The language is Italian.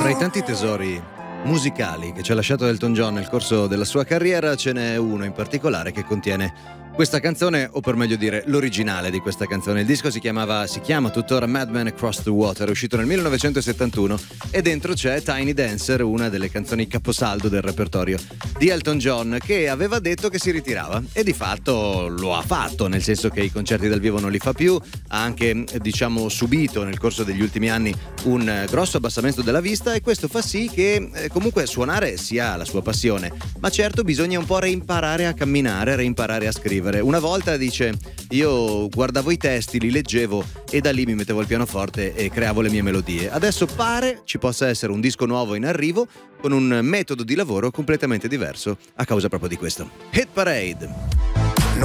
Fra i tanti tesori musicali che ci ha lasciato Elton John nel corso della sua carriera, ce n'è uno in particolare che contiene questa canzone, o per meglio dire l'originale di questa canzone. Il disco si chiama tuttora Madman Across the Water, è uscito nel 1971 e dentro c'è Tiny Dancer, una delle canzoni caposaldo del repertorio di Elton John, che aveva detto che si ritirava e di fatto lo ha fatto, nel senso che i concerti dal vivo non li fa più, ha anche subito nel corso degli ultimi anni un grosso abbassamento della vista, e questo fa sì che comunque suonare sia la sua passione, ma certo bisogna un po' reimparare a camminare, reimparare a scrivere. Una volta, dice, io guardavo i testi, li leggevo e da lì mi mettevo al pianoforte e creavo le mie melodie. Adesso pare ci possa essere un disco nuovo in arrivo con un metodo di lavoro completamente diverso a causa proprio di questo. Hit Parade.